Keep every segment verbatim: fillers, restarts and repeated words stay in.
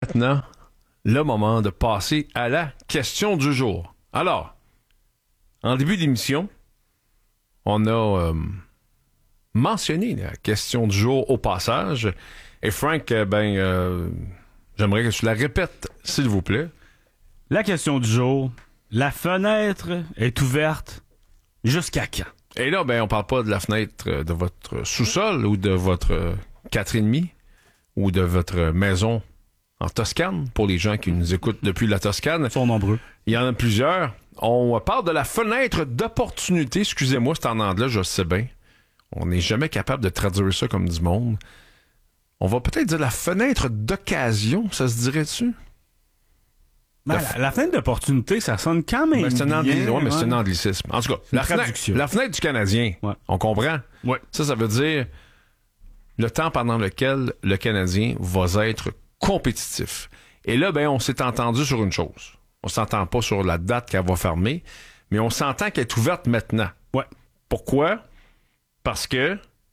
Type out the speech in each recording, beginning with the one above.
maintenant le moment de passer à la question du jour. Alors, en début d'émission, on a euh, mentionné la question du jour au passage. Et Frank, euh, ben, euh, j'aimerais que tu la répètes, s'il vous plaît. La question du jour, la fenêtre est ouverte jusqu'à quand? Et là, ben, on parle pas de la fenêtre de votre sous-sol ou de votre quatre et demi ou de votre maison en Toscane, pour les gens qui nous écoutent depuis la Toscane. Ils sont nombreux. Il y en a plusieurs. On parle de la fenêtre d'opportunité. Excusez-moi, c'est en anglais, je sais bien. On n'est jamais capable de traduire ça comme du monde. On va peut-être dire la fenêtre d'occasion, ça se dirait-tu? Ben, la, f... la, la fenêtre d'opportunité, ça sonne quand même ben, c'est un bien. angli... ouais, mais ouais. c'est un anglicisme. En tout cas, la fenêtre, la fenêtre du Canadien, ouais. on comprend? Ouais. Ça, ça veut dire le temps pendant lequel le Canadien va être compétitif. Et là, ben, on s'est entendu sur une chose. On s'entend pas sur la date qu'elle va fermer, mais on s'entend qu'elle est ouverte maintenant. Ouais. Pourquoi? Parce que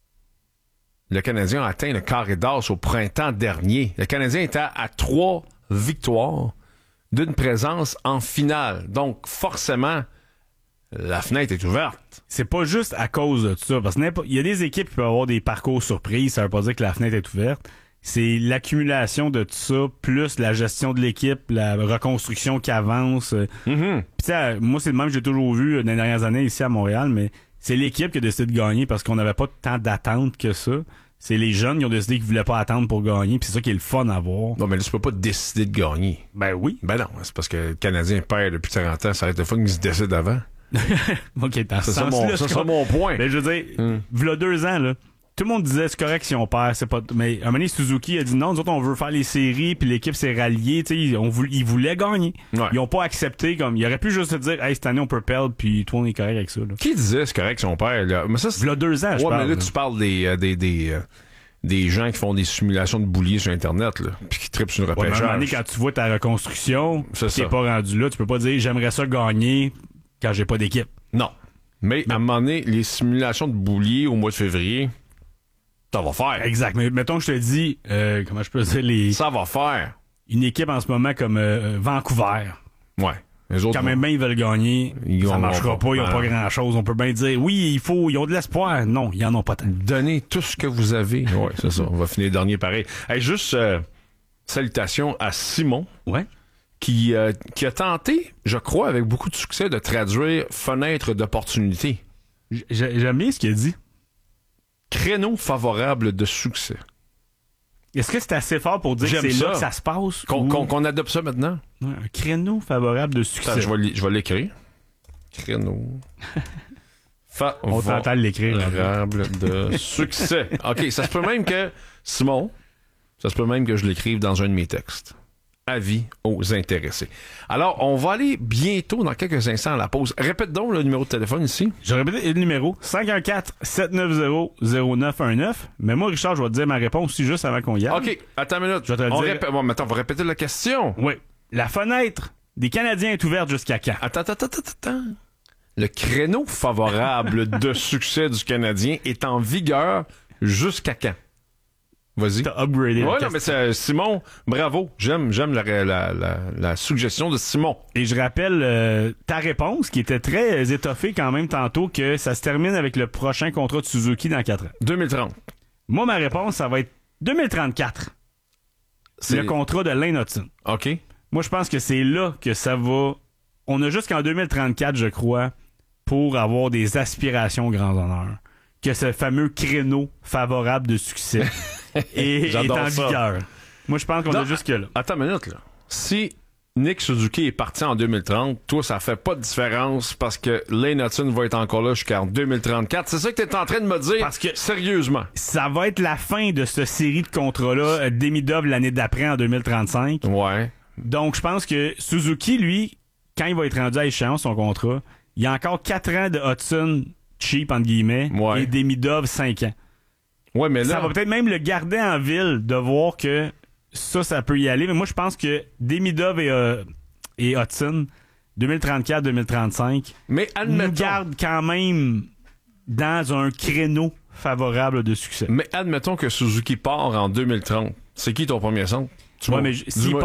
le Canadien a atteint le carré d'as au printemps dernier. Le Canadien était à, à trois victoires d'une présence en finale. Donc, forcément, la fenêtre est ouverte. C'est pas juste à cause de ça, parce qu'il y a des équipes qui peuvent avoir des parcours surprises, ça veut pas dire que la fenêtre est ouverte. C'est l'accumulation de tout ça, plus la gestion de l'équipe, la reconstruction qui avance. Mm-hmm. Puis moi, c'est le même que j'ai toujours vu dans les dernières années ici à Montréal, mais c'est l'équipe qui a décidé de gagner parce qu'on n'avait pas tant d'attente que ça. C'est les jeunes qui ont décidé qu'ils voulaient pas attendre pour gagner, puis c'est ça qui est le fun à voir. Non, mais là, tu peux pas décider de gagner. Ben oui. Ben non, c'est parce que le Canadien perd depuis quarante ans, ça va être le fun qu'ils se décident avant. OK, dans ce c'est ça, mon, ça, c'est mon point. Ben, je veux dire, mm. v'là deux ans, là, tout le monde disait c'est correct si on perd, c'est pas. Mais un moment donné, Suzuki a dit non, nous autres on veut faire les séries, puis l'équipe s'est ralliée, tu sais, on voulait, ils voulaient gagner. Ouais. Ils ont pas accepté comme. Ils auraient pu juste se dire, hey, cette année on peut perdre, puis toi on est correct avec ça. Là. Qui disait c'est correct si on perd là? Mais ça, c'est. V'là deux ans, je ouais, parle. mais là, là tu parles des euh, des des, euh, des gens qui font des simulations de bouliers sur Internet, là, puis qui trippent sur une ouais, repêchage. mais à un moment donné, quand tu vois ta reconstruction, c'est t'es ça. pas rendu là, tu peux pas dire j'aimerais ça gagner quand j'ai pas d'équipe. Non. Mais, mais à un moment donné, les simulations de bouliers au mois de février. Ça va faire. Exact. Mais mettons que je te dis, euh, comment je peux dire, les... Ça va faire. Une équipe en ce moment comme euh, Vancouver. Ouais. Les autres quand même bien, ils veulent gagner. Ils ça marchera pas, pas ils ont ah. pas grand-chose. On peut bien dire, oui, il faut, ils ont de l'espoir. Non, ils en ont pas tant. Donnez tout ce que vous avez. Ouais, c'est ça. On va finir dernier pareil. Hey, juste, euh, salutations à Simon. Ouais. Qui, euh, qui a tenté, je crois, avec beaucoup de succès, de traduire fenêtre d'opportunité. J'aime bien ce qu'il a dit. Créneau favorable de succès. Est-ce que c'est assez fort pour dire J'aime que c'est ça. là que ça se passe? Qu'on, ou... qu'on, qu'on adopte ça maintenant? Ouais, un créneau favorable de succès. Attends, je vais, je vais l'écrire. Créneau On t'entend l'écrire. favorable de succès. OK, ça se peut même que, Simon, ça se peut même que je l'écrive dans un de mes textes. Avis aux intéressés. Alors, on va aller bientôt, dans quelques instants, à la pause. Répète donc le numéro de téléphone ici. Je répète le numéro cinq un quatre, sept neuf zéro, zéro neuf un neuf. Mais moi, Richard, je vais te dire ma réponse aussi juste avant qu'on y aille. OK, attends une minute. Je vais te le on dire. répète. Bon, maintenant, on va répéter la question. Oui. La fenêtre des Canadiens est ouverte jusqu'à quand? Attends, attends, attends, attends. Le créneau favorable de succès du Canadien est en vigueur jusqu'à quand? Vas-y. T'as upgradé la ouais, question. non, mais c'est, Simon, bravo. J'aime, j'aime la, la, la, la suggestion de Simon. Et je rappelle euh, ta réponse, qui était très étoffée quand même tantôt, que ça se termine avec le prochain contrat de Suzuki dans quatre ans. deux mille trente. Moi, ma réponse, ça va être deux mille trente-quatre. C'est le contrat de Lane Hutson. OK. Moi, je pense que c'est là que ça va... On a jusqu'en deux mille trente-quatre, je crois, pour avoir des aspirations aux grands honneurs. Que ce fameux créneau favorable de succès est, est en ça. vigueur. Moi, je pense qu'on non, a jusque-là. Attends une minute, là. Si Nick Suzuki est parti en deux mille trente, toi, ça fait pas de différence parce que Lane Hutson va être encore là jusqu'en deux mille trente-quatre. C'est ça que t'es en train de me dire? Parce que sérieusement. Ça va être la fin de cette série de contrats-là, Demidov l'année d'après en deux mille trente-cinq. Ouais. Donc, je pense que Suzuki, lui, quand il va être rendu à échéance, son contrat, il y a encore quatre ans de Hudson cheap, entre guillemets, ouais. et Demidov cinq ans. Ouais, mais là... Ça va peut-être même le garder en ville de voir que ça, ça peut y aller. Mais moi, je pense que Demidov et, euh, et Hudson, deux mille trente-quatre deux mille trente-cinq, mais admettons... nous gardent quand même dans un créneau favorable de succès. Mais admettons que Suzuki part en deux mille trente. C'est qui ton premier centre? Tu ouais, mais si